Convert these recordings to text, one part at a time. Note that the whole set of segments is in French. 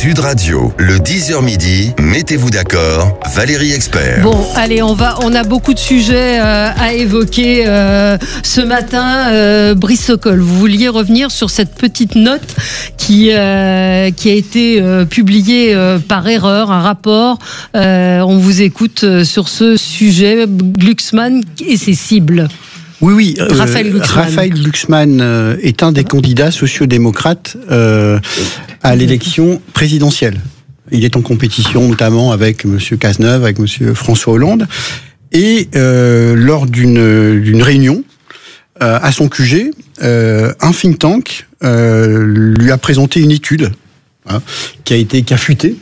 Sud Radio, le 10h midi, mettez-vous d'accord, Valérie Expert. Bon, allez, on a beaucoup de sujets à évoquer ce matin. Brice Sokol, vous vouliez revenir sur cette petite note qui a été publiée par erreur, un rapport. On vous écoute sur ce sujet, Glucksmann et ses cibles. Oui. Raphaël Glucksmann est un des candidats sociodémocrates à l'élection présidentielle. Il est en compétition notamment avec M. Cazeneuve, avec M. François Hollande. Et lors d'une réunion à son QG, un think tank lui a présenté une étude qui a fuité,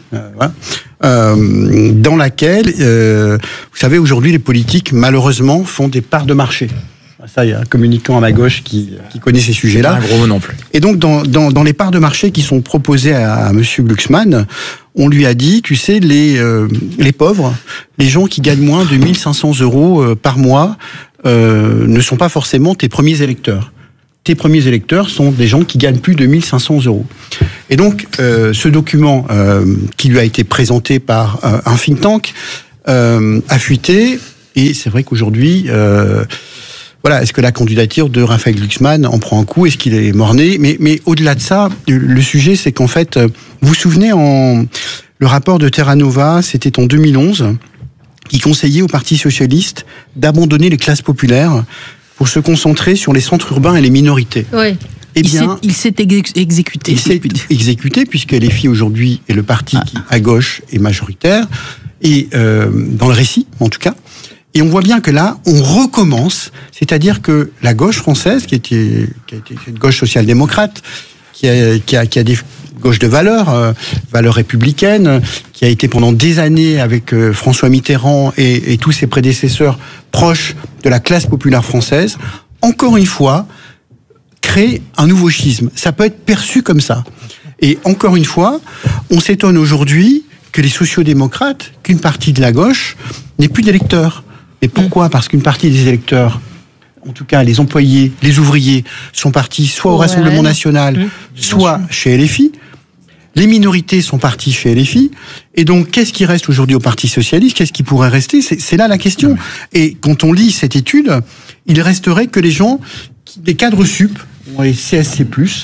dans laquelle, vous savez, aujourd'hui, les politiques, malheureusement, font des parts de marché. Ça, il y a un communicant à ma gauche qui connaît ces sujets-là. Pas un gros mot non plus. Et donc, dans les parts de marché qui sont proposées à M. Glucksmann, on lui a dit, tu sais, les pauvres, les gens qui gagnent moins de 1 500 € par mois, ne sont pas forcément tes premiers électeurs. Tes premiers électeurs sont des gens qui gagnent plus de 1 500 €. Et donc, ce document qui lui a été présenté par un think tank a fuité. Et c'est vrai qu'aujourd'hui... est-ce que la candidature de Raphaël Glucksmann en prend un coup? Est-ce qu'il est mort-né? Mais au-delà de ça, le sujet, c'est qu'en fait, vous vous souvenez, le rapport de Terra Nova, c'était en 2011, qui conseillait au Parti socialiste d'abandonner les classes populaires pour se concentrer sur les centres urbains et les minorités. Oui. Eh bien, il s'est exécuté. Il s'est exécuté, puisque LFI aujourd'hui est le parti qui, à gauche, est majoritaire, et dans le récit, en tout cas. Et on voit bien que là, on recommence, c'est-à-dire que la gauche française, qui a été une gauche social-démocrate, qui a des gauches de valeurs républicaines, qui a été pendant des années avec François Mitterrand et tous ses prédécesseurs proches de la classe populaire française, encore une fois, crée un nouveau schisme. Ça peut être perçu comme ça. Et encore une fois, on s'étonne aujourd'hui que les sociodémocrates, qu'une partie de la gauche, n'ait plus d'électeurs. Et pourquoi ? Parce qu'une partie des électeurs, en tout cas les employés, les ouvriers, sont partis soit au Rassemblement National, soit chez LFI. Les minorités sont parties chez LFI. Et donc, qu'est-ce qui reste aujourd'hui au Parti Socialiste ? Qu'est-ce qui pourrait rester ? C'est là la question. Et quand on lit cette étude, il resterait que les gens, des cadres sup, les CSC+,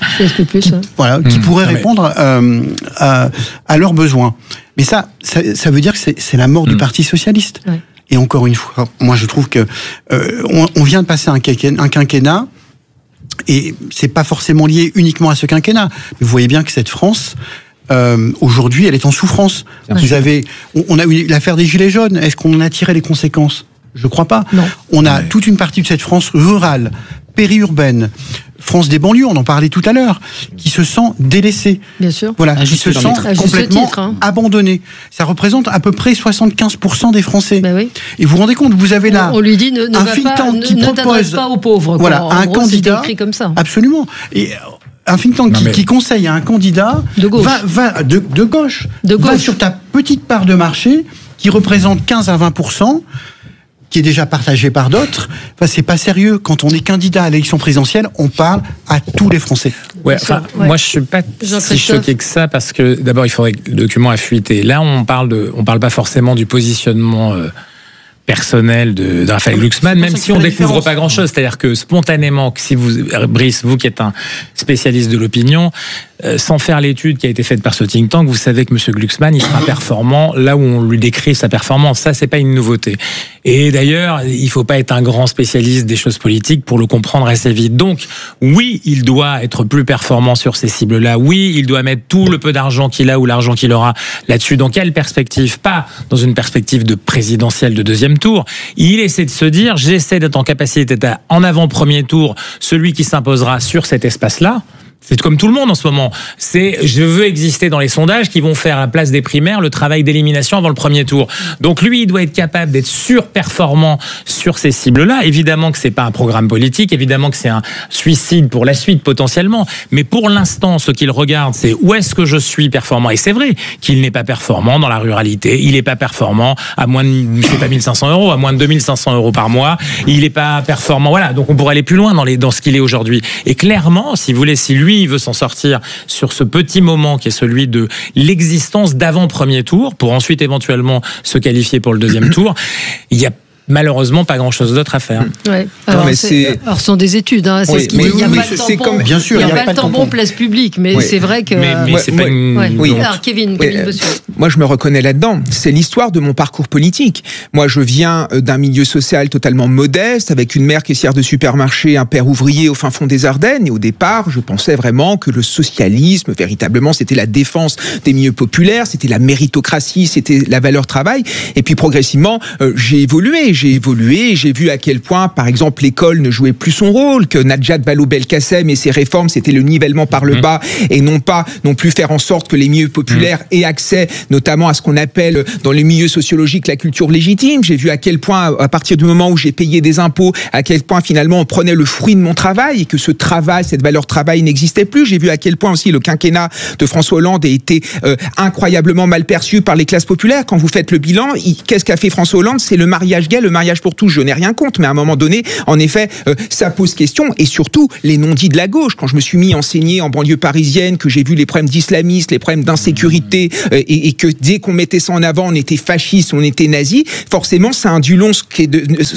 qui pourraient répondre à leurs besoins. Mais ça veut dire que c'est la mort du Parti Socialiste. Ouais. Et encore une fois, moi je trouve que on vient de passer un quinquennat, et c'est pas forcément lié uniquement à ce quinquennat. Mais vous voyez bien que cette France, aujourd'hui, elle est en souffrance. On a eu l'affaire des Gilets jaunes. Est-ce qu'on en a tiré les conséquences ? Je crois pas. Non. On a toute une partie de cette France rurale, périurbaine, France des banlieues, on en parlait tout à l'heure, qui se sent délaissée. Bien sûr. Voilà, qui se sent complètement abandonnée. Ça représente à peu près 75% des Français. Ben oui. Et vous vous rendez compte, vous avez là on lui dit ne t'adresse pas aux pauvres. Voilà, un candidat écrit comme ça. Absolument. Et un think tank qui conseille à un candidat de gauche, va sur ta petite part de marché qui représente 15 à 20%. Qui est déjà partagé par d'autres. Enfin, c'est pas sérieux. Quand on est candidat à l'élection présidentielle, on parle à tous les Français. Moi, je suis pas si choqué que ça, parce que d'abord, il faudrait que le document a fuité. Là, on parle pas forcément du positionnement personnel de Raphaël Glucksmann, même si on découvre pas grand-chose. C'est-à-dire que spontanément, si Brice, vous qui êtes un spécialiste de l'opinion, sans faire l'étude qui a été faite par ce think tank, vous savez que M. Glucksmann, il sera performant là où on lui décrit sa performance. Ça, c'est pas une nouveauté. Et d'ailleurs, il faut pas être un grand spécialiste des choses politiques pour le comprendre assez vite. Donc, oui, il doit être plus performant sur ces cibles-là. Oui, il doit mettre tout le peu d'argent qu'il a ou l'argent qu'il aura là-dessus. Dans quelle perspective ? Pas dans une perspective de présidentielle de deuxième tour. Il essaie de se dire, j'essaie d'être en capacité d'être en avant-premier tour, celui qui s'imposera sur cet espace-là. C'est comme tout le monde en ce moment. Je veux exister dans les sondages qui vont faire à la place des primaires le travail d'élimination avant le premier tour. Donc lui, il doit être capable d'être surperformant sur ces cibles-là. Évidemment que c'est pas un programme politique, évidemment que c'est un suicide pour la suite potentiellement. Mais pour l'instant, ce qu'il regarde, c'est où est-ce que je suis performant. Et c'est vrai qu'il n'est pas performant dans la ruralité. Il n'est pas performant à moins de, c'est pas 1 500 €, à moins de 2 500 € par mois. Il n'est pas performant. Voilà. Donc on pourrait aller plus loin dans ce qu'il est aujourd'hui. Et clairement, si vous voulez, si lui lui, il veut s'en sortir sur ce petit moment qui est celui de l'existence d'avant premier tour, pour ensuite éventuellement se qualifier pour le deuxième tour. Il y a malheureusement pas grand-chose d'autre à faire. Ouais. Alors, ce sont des études. Hein. C'est ce qu'il dit. Il n'y a pas de tampon. Bien sûr, il n'y a pas de tampon place publique, mais c'est vrai que. Mais c'est pas une. Alors, Kevin Bossuet. Moi, je me reconnais là-dedans. C'est l'histoire de mon parcours politique. Moi, je viens d'un milieu social totalement modeste, avec une mère caissière de supermarché, un père ouvrier au fin fond des Ardennes. Et au départ, je pensais vraiment que le socialisme, véritablement, c'était la défense des milieux populaires, c'était la méritocratie, c'était la valeur travail. Et puis, progressivement, j'ai évolué, j'ai vu à quel point, par exemple, l'école ne jouait plus son rôle, que Najat Vallaud-Belkacem et ses réformes, c'était le nivellement par le bas, et non plus faire en sorte que les milieux populaires aient accès, notamment à ce qu'on appelle dans les milieux sociologiques la culture légitime. J'ai vu à quel point, à partir du moment où j'ai payé des impôts, à quel point finalement on prenait le fruit de mon travail et que ce travail, cette valeur travail n'existait plus. J'ai vu à quel point aussi le quinquennat de François Hollande a été incroyablement mal perçu par les classes populaires. Quand vous faites le bilan, qu'est-ce qu'a fait François Hollande? C'est le mariage gay, le mariage pour tous. Je n'ai rien contre, mais à un moment donné, en effet, ça pose question. Et surtout, les non-dits de la gauche. Quand je me suis mis à enseigner en banlieue parisienne, que j'ai vu les problèmes d'islamistes, les problèmes d'insécurité, et que dès qu'on mettait ça en avant, on était fasciste, on était nazi, forcément, ça en dit long ce qui est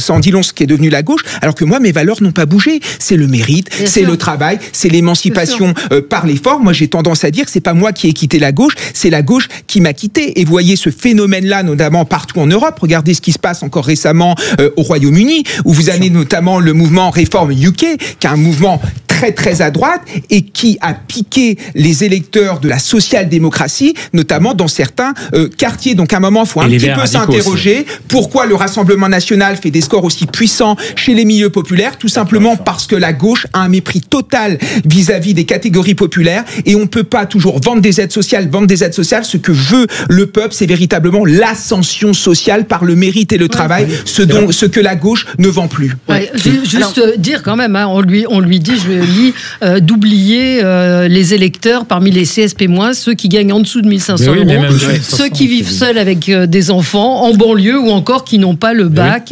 devenu la gauche, alors que moi, mes valeurs n'ont pas bougé. C'est le mérite, c'est le travail, c'est l'émancipation par l'effort. Moi, j'ai tendance à dire que c'est pas moi qui ai quitté la gauche, c'est la gauche qui m'a quitté. Et vous voyez ce phénomène-là, notamment partout en Europe. Regardez ce qui se passe encore récemment au Royaume-Uni, où vous avez notamment le mouvement Reform UK, qui est un mouvement très très à droite et qui a piqué les électeurs de la social-démocratie, notamment dans certains quartiers. Donc à un moment, il faut un petit peu s'interroger pourquoi le Rassemblement national fait des scores aussi puissants chez les milieux populaires, tout simplement parce que la gauche a un mépris total vis-à-vis des catégories populaires, et on ne peut pas toujours vendre des aides sociales. Ce que veut le peuple, c'est véritablement l'ascension sociale par le mérite et le travail, ce que la gauche ne vend plus. Juste dire quand même, hein, on lui dit, je lis, d'oublier les électeurs parmi les CSP-, ceux qui gagnent en dessous de 1500 euros, ceux qui vivent seuls avec des enfants en banlieue, ou encore qui n'ont pas le bac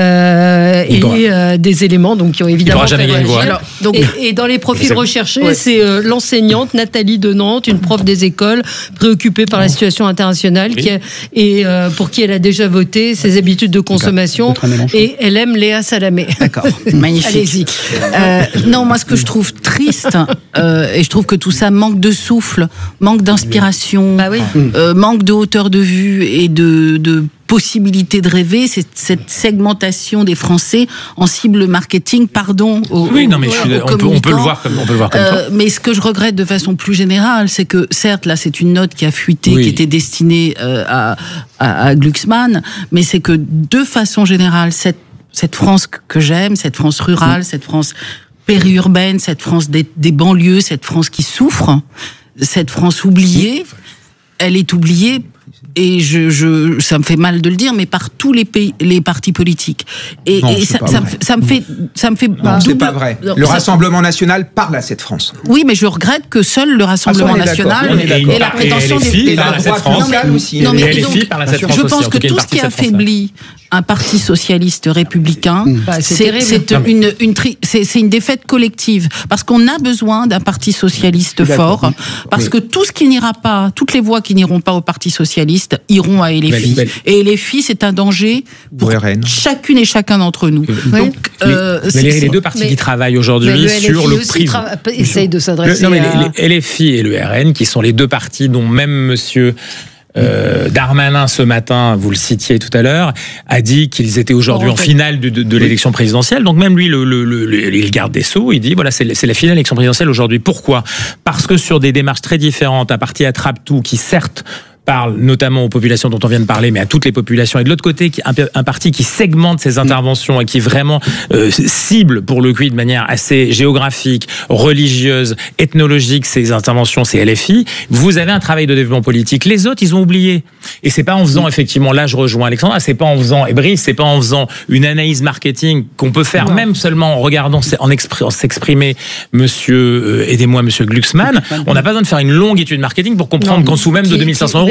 et des éléments donc qui ont évidemment fait réagir. Et dans les profils recherchés, c'est l'enseignante Nathalie de Nantes, une prof des écoles préoccupée par la situation internationale, pour qui elle a déjà voté, ses habitudes de consommation, et elle aime Léa Salamé. D'accord, magnifique. Allez-y. Non, moi ce que je trouve triste, et je trouve que tout ça manque de souffle, manque d'inspiration, manque de hauteur de vue et de possibilité de rêver, c'est cette segmentation des Français en cible marketing, pardon. On peut le voir comme ça. Mais ce que je regrette de façon plus générale, c'est que certes, là, c'est une note qui a fuité, qui était destinée à Glucksmann, mais c'est que de façon générale, cette France que j'aime, cette France rurale, cette France périurbaine, cette France des banlieues, cette France qui souffre, cette France oubliée, elle est oubliée. Et ça me fait mal de le dire, mais par tous les partis politiques. Et ça me fait. Non, c'est pas vrai. Le Rassemblement national parle à cette France. Oui, mais je regrette que seul le Rassemblement national ait la prétention de la droite locale aussi. Non, mais je pense que tout ce qui affaiblit un parti socialiste républicain, c'est une défaite collective, parce qu'on a besoin d'un parti socialiste fort, parce que tout ce qui n'ira pas, toutes les voix qui n'iront pas au parti socialiste iront à LFI. Et LFI, c'est un danger pour chacune et chacun d'entre nous. Donc, les deux partis qui travaillent aujourd'hui sur le prisme. Essaye de s'adresser les LFI et le RN, qui sont les deux partis dont même monsieur Darmanin ce matin, vous le citiez tout à l'heure, a dit qu'ils étaient aujourd'hui en finale de l'élection présidentielle. Donc même lui, le garde des Sceaux, il dit voilà, c'est la finale de l'élection présidentielle aujourd'hui. Pourquoi ? Parce que sur des démarches très différentes, un parti attrape-tout qui certes parle notamment aux populations dont on vient de parler, mais à toutes les populations, et de l'autre côté, un parti qui segmente ses interventions et qui vraiment cible, pour le coup, de manière assez géographique, religieuse, ethnologique, ses interventions, c'est LFI. Vous avez un travail de développement politique. Les autres, ils ont oublié. Et c'est pas en faisant, effectivement, là je rejoins Alexandra, c'est pas en faisant, et Brice, c'est pas en faisant une analyse marketing qu'on peut faire, même seulement en regardant, en s'exprimer, aidez-moi, monsieur Glucksmann. On n'a pas besoin de faire une longue étude marketing pour comprendre qu'en dessous même de 2500 euros,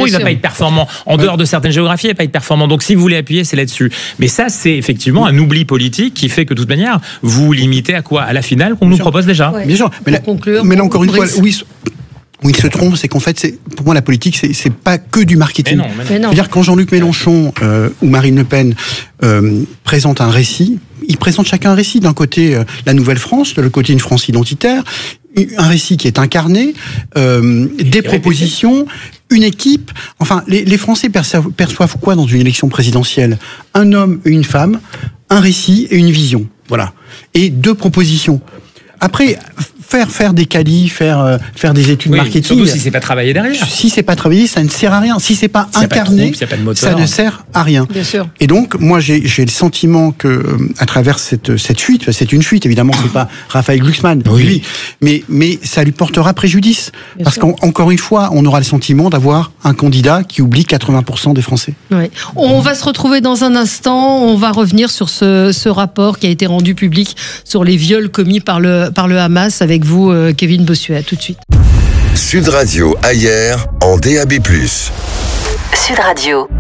il va pas être performant. En dehors de certaines géographies, il va pas être performant. Donc, si vous voulez appuyer, c'est là-dessus. Mais ça, c'est effectivement un oubli politique qui fait que, de toute manière, vous vous limitez à quoi? À la finale qu'on nous propose déjà. Bien sûr. Mais là, encore une fois, oui. Où il se trompe, c'est qu'en fait, pour moi, la politique, c'est pas que du marketing. Mais non. C'est-à-dire, quand Jean-Luc Mélenchon ou Marine Le Pen présentent un récit, ils présentent chacun un récit. D'un côté, la Nouvelle-France, de l'autre côté, une France identitaire, un récit qui est incarné, des propositions, une équipe. Enfin, les Français perçoivent quoi dans une élection présidentielle? Un homme et une femme, un récit et une vision. Voilà. Et 2 propositions. Après, faire des qualis, faire des études marketing. Surtout si c'est pas travaillé derrière. Si c'est pas travaillé, ça ne sert à rien. Si c'est pas incarné, ça ne sert à rien. Bien sûr. Et donc, moi, j'ai le sentiment que, à travers cette fuite, c'est une fuite, évidemment, c'est pas Raphaël Glucksmann, lui, mais ça lui portera préjudice. Parce qu'encore une fois, on aura le sentiment d'avoir un candidat qui oublie 80% des Français. Ouais. On va se retrouver dans un instant. On va revenir sur ce rapport qui a été rendu public sur les viols commis par le Hamas avec vous, Kevin Bossuet. À tout de suite. Sud Radio, ailleurs, en DAB+. Sud Radio.